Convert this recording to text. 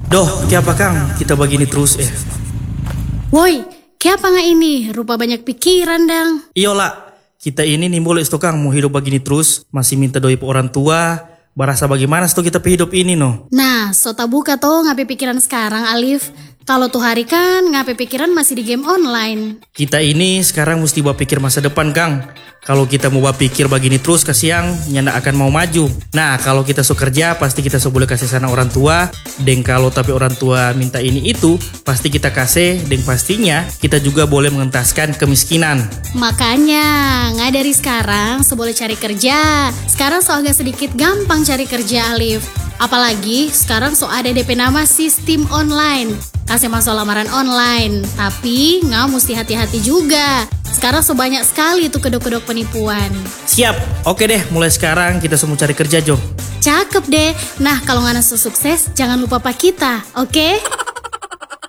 Doh, kenapa Kang? Kita begini terus Woi, kenapa nggak ini? Rupa banyak pikiran dang. Iyalah, kita ini nimbul Kang mau hidup begini terus, masih minta doi pe orang tua. Barasa bagaimana kita hidup ini no? Nah, sota buka toh ngapain pikiran sekarang Alif. Kalau tuh hari kan ngapain pikiran masih di game online. Kita ini sekarang mesti berpikir masa depan Kang. Kalau kita mau berpikir begini terus kasiang, nyanda akan mau maju. Nah, kalau kita so kerja pasti kita so boleh kasih sana orang tua. Dan kalau tapi orang tua minta ini itu, pasti kita kasih. Dan pastinya kita juga boleh mengentaskan kemiskinan. Makanya, nggak dari sekarang so boleh cari kerja. Sekarang so agak sedikit gampang cari kerja Alif. Apalagi sekarang so ada DP nama sistem online. Kasih masuk lamaran online. Tapi nggak mesti hati-hati juga. Sekarang so banyak sekali tuh kedok-kedok penipuan. Siap, oke deh mulai sekarang kita semua cari kerja Jo. Cakep deh. Nah kalau nggak sukses jangan lupa pak kita, oke?